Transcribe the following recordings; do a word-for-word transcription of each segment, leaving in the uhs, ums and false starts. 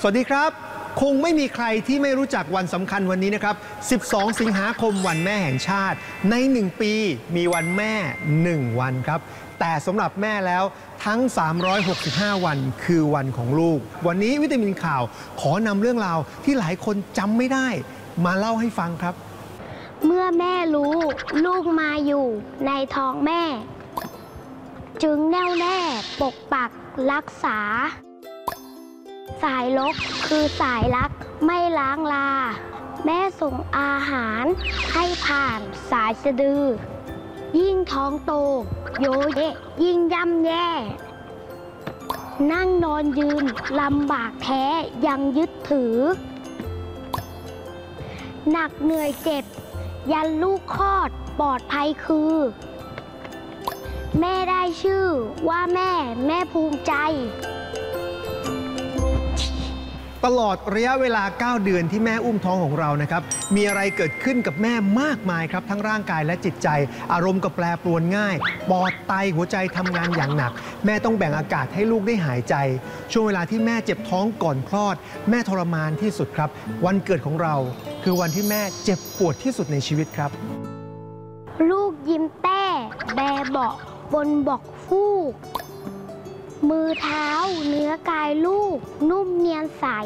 วัสดีครับคงไม่มีใครที่ไม่รู้จักวันสำคัญวันนี้นะครับสิบสองสิงหาคมวันแม่แห่งชาติในหนึ่งปีมีวันแม่หนึ่งวันครับแต่สำหรับแม่แล้วทั้งสามร้อยหกสิบห้าวันคือวันของลูกวันนี้วิตามินข่าวขอนำเรื่องราวที่หลายคนจำไม่ได้มาเล่าให้ฟังครับเมื่อแม่รู้ลูกมาอยู่ในท้องแม่จึงแน่วแน่ปกปักรักษาสายลกคือสายรักไม่ล้างลาแม่ส่งอาหารให้ผ่านสายสะดือยิ่งท้องโตโยเยยิ่งย่ำแย่นั่งนอนยืนลำบากแท้ยังยึดถือหนักเหนื่อยเจ็บยันลูกคลอดปลอดภัยคือแม่ได้ชื่อว่าแม่แม่ภูมิใจตลอดระยะเวลาเก้าเดือนที่แม่อุ้มท้องของเรานะครับมีอะไรเกิดขึ้นกับแม่มากมายครับทั้งร่างกายและจิตใจอารมณ์ก็แปรปรวนง่ายปอดไตหัวใจทำงานอย่างหนักแม่ต้องแบ่งอากาศให้ลูกได้หายใจช่วงเวลาที่แม่เจ็บท้องก่อนคลอดแม่ทรมานที่สุดครับวันเกิดของเราคือวันที่แม่เจ็บปวดที่สุดในชีวิตครับลูกยิ้มแต้แบเบาะบนบอกฟูกมือเท้าเนื้อกายลูกนุ่มเนียนใส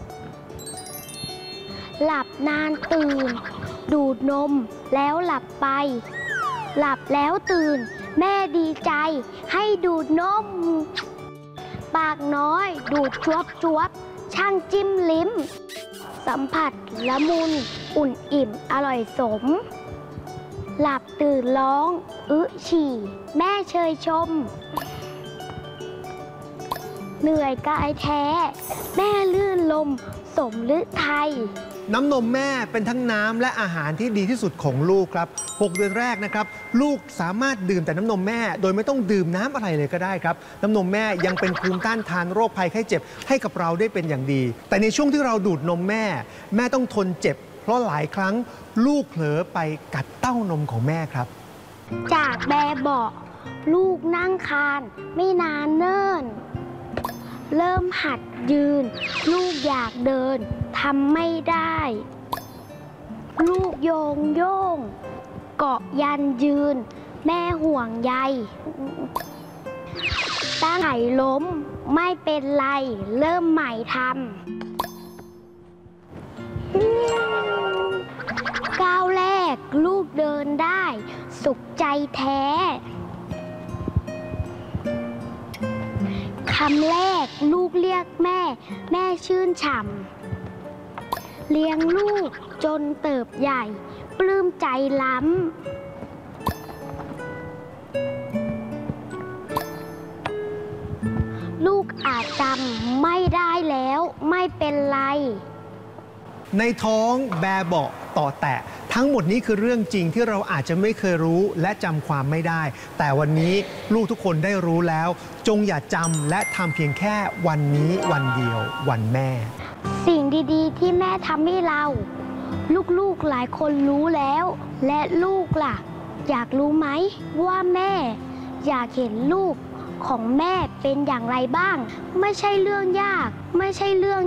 หลับนานตื่นดูดนมแล้วหลับไปหลับแล้วตื่นแม่ดีใจให้ดูดนมปากน้อยดูดจวบจวบช่างจิ้มลิ้มสัมผัสละมุนอุ่นอิ่มอร่อยสมหลับตื่นร้องอึฉี่แม่เชยชมเหนื่อยกายแท้แม่ลื่นลมสมฤทัยน้ำนมแม่เป็นทั้งน้ำและอาหารที่ดีที่สุดของลูกครับหกเดือนแรกนะครับลูกสามารถดื่มแต่น้ำนมแม่โดยไม่ต้องดื่มน้ำอะไรเลยก็ได้ครับน้ำนมแม่ยังเป็นภูมิต้านทานโรคภัยไข้เจ็บให้กับเราได้เป็นอย่างดีแต่ในช่วงที่เราดูดนมแม่แม่ต้องทนเจ็บเพราะหลายครั้งลูกเผลอไปกัดเต้านมของแม่ครับจากแบเบาะลูกนั่งคานไม่นานเนิ่นเริ่มหัดยืนลูกอยากเดินทำไม่ได้ลูกโยงโย่งเกาะยันยืนแม่ห่วงใยตั้งไหล้มไม่เป็นไรเริ่มใหม่ทำก้าวแรกลูกเดินได้สุขใจแท้คำแรกลูกเรียกแม่แม่ชื่นฉ่ำเลี้ยงลูกจนเติบใหญ่ปลื้มใจล้ำลูกอาจจำไม่ได้แล้วไม่เป็นไรในท้องแบเบาะต่อแตะทั้งหมดนี้คือเรื่องจริงที่เราอาจจะไม่เคยรู้และจำความไม่ได้แต่วันนี้ลูกทุกคนได้รู้แล้วจงอย่าจำและทำเพียงแค่วันนี้วันเดียววันแม่สิ่งดีๆที่แม่ทำให้เราลูกๆหลายคนรู้แล้วและลูกล่ะอยากรู้ไหมว่าแม่อยากเห็นลูกของแม่เป็นอย่างไรบ้างไม่ใช่เรื่องยากไม่ใช่เรื่อง